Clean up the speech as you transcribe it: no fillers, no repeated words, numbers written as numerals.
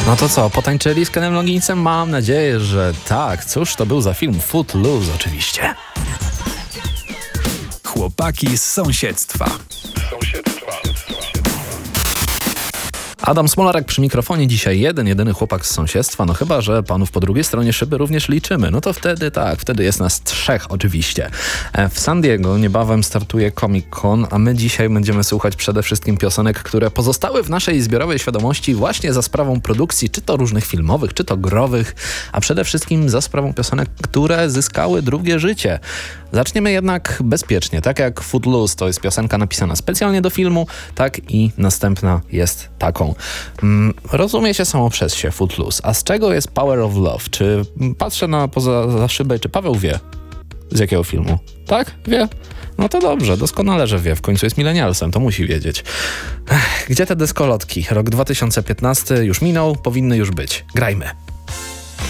No to co, potańczyli z Kenem Loginsem? Mam nadzieję, że tak. Cóż to był za film? Footloose oczywiście. Chłopaki z sąsiedztwa. Adam Smolarek przy mikrofonie, dzisiaj jedyny chłopak z sąsiedztwa, no chyba że panów po drugiej stronie szyby również liczymy. No to wtedy tak, wtedy jest nas 3 oczywiście. W San Diego niebawem startuje Comic-Con, a my dzisiaj będziemy słuchać przede wszystkim piosenek, które pozostały w naszej zbiorowej świadomości właśnie za sprawą produkcji, czy to różnych filmowych, czy to growych, a przede wszystkim za sprawą piosenek, które zyskały drugie życie. Zaczniemy jednak bezpiecznie, tak jak Footloose to jest piosenka napisana specjalnie do filmu, tak i następna jest taką. Rozumie się samo przez się Footloose. A z czego jest Power of Love? Czy patrzę za szybę, czy Paweł wie z jakiego filmu? Tak? Wie? No to dobrze, doskonale, że wie. W końcu jest milenialsem, to musi wiedzieć. Gdzie te deskolotki? Rok 2015 już minął, powinny już być. Grajmy.